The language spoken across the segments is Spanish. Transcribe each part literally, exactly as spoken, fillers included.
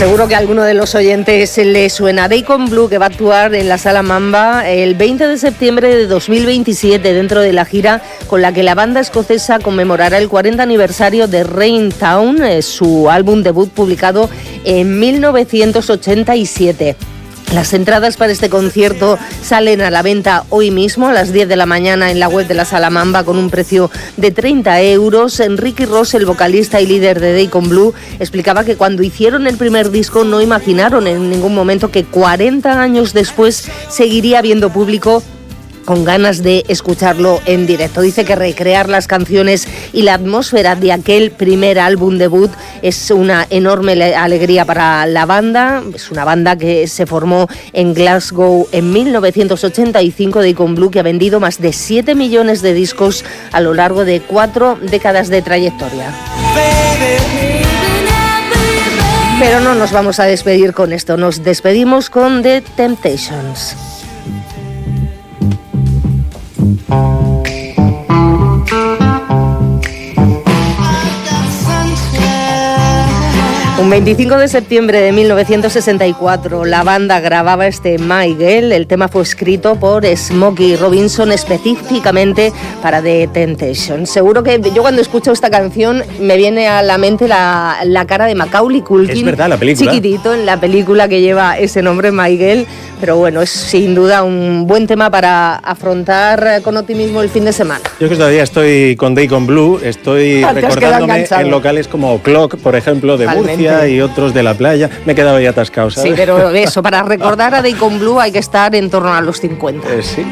Seguro que a alguno de los oyentes le suena. Deacon Blue, que va a actuar en la Sala Mamba el veinte de septiembre de dos mil veintisiete dentro de la gira con la que la banda escocesa conmemorará el cuarenta aniversario de Rain Town, su álbum debut publicado en mil novecientos ochenta y siete. Las entradas para este concierto salen a la venta hoy mismo a las diez de la mañana en la web de la Sala Mamba con un precio de treinta euros. Ricky Ross, el vocalista y líder de Deacon Blue, explicaba que cuando hicieron el primer disco no imaginaron en ningún momento que cuarenta años después seguiría habiendo público con ganas de escucharlo en directo. Dice que recrear las canciones y la atmósfera de aquel primer álbum debut es una enorme alegría para la banda. Es una banda que se formó en Glasgow en mil novecientos ochenta y cinco, Deacon Blue, que ha vendido más de siete millones de discos a lo largo de cuatro décadas de trayectoria. Pero no nos vamos a despedir con esto, nos despedimos con The Temptations. Un veinticinco de septiembre de mil novecientos sesenta y cuatro, la banda grababa este My Girl. El tema fue escrito por Smokey Robinson específicamente para The Temptations. Seguro que yo cuando escucho esta canción me viene a la mente la, la cara de Macaulay Culkin. Es verdad, la película. Chiquitito en la película que lleva ese nombre, My Girl. Pero bueno, es sin duda un buen tema para afrontar con optimismo el fin de semana. Yo que todavía estoy con Deacon Blue, estoy ah, recordándome en locales como Clock, por ejemplo, de Totalmente. Murcia y otros de la playa. Me he quedado ahí atascado, ¿sabes? Sí, pero eso, para recordar a Deacon Blue hay que estar en torno a los cincuenta. Eh, sí.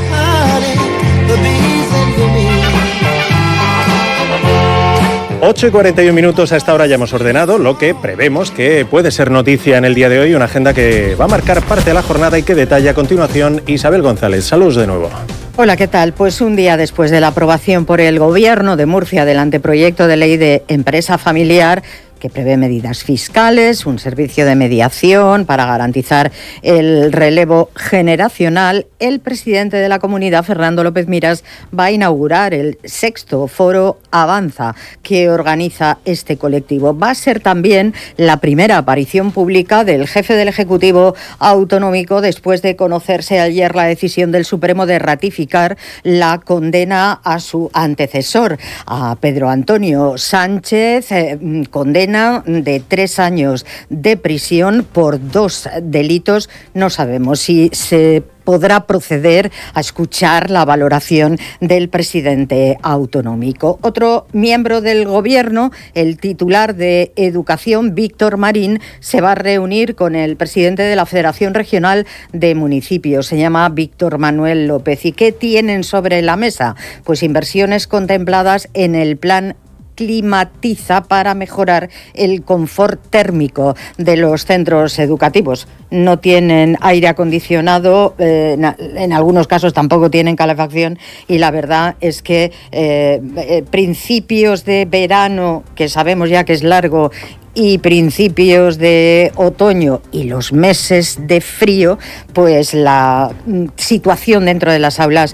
ocho y cuarenta y un minutos, a esta hora ya hemos ordenado lo que prevemos que puede ser noticia en el día de hoy, una agenda que va a marcar parte de la jornada y que detalla a continuación Isabel González. Saludos de nuevo. Hola, ¿qué tal? Pues un día después de la aprobación por el Gobierno de Murcia del anteproyecto de ley de empresa familiar, que prevé medidas fiscales, un servicio de mediación para garantizar el relevo generacional, el presidente de la comunidad, Fernando López Miras, va a inaugurar el sexto foro Avanza que organiza este colectivo. Va a ser también la primera aparición pública del jefe del Ejecutivo autonómico después de conocerse ayer la decisión del Supremo de ratificar la condena a su antecesor, a Pedro Antonio Sánchez, eh, condena de tres años de prisión por dos delitos. No sabemos si se podrá proceder a escuchar la valoración del presidente autonómico. Otro miembro del Gobierno, el titular de Educación, Víctor Marín, se va a reunir con el presidente de la Federación Regional de Municipios. Se llama Víctor Manuel López. ¿Y qué tienen sobre la mesa? Pues inversiones contempladas en el plan Climatiza para mejorar el confort térmico de los centros educativos. No tienen aire acondicionado, eh, en algunos casos tampoco tienen calefacción y la verdad es que eh, eh, principios de verano, que sabemos ya que es largo, y principios de otoño y los meses de frío, pues la situación dentro de las aulas